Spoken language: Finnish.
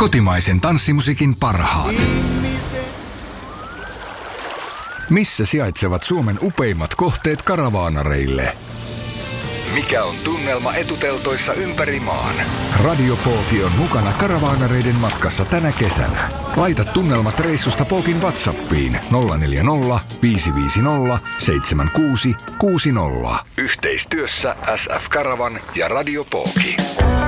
Kotimaisen tanssimusiikin parhaat. Missä sijaitsevat Suomen upeimmat kohteet karavaanareille? Mikä on tunnelma etuteltoissa ympäri maan? Radio Pooki on mukana karavaanareiden matkassa tänä kesänä. Laita tunnelmat reissusta Pookin WhatsAppiin 040 550 7660. Yhteistyössä SF Karavan ja Radio Pooki.